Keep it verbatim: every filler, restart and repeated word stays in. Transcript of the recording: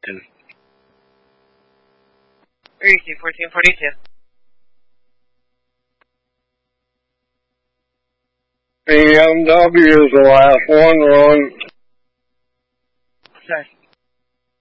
Receive fourteen forty-two. B M W is the last one, Ron. Sorry.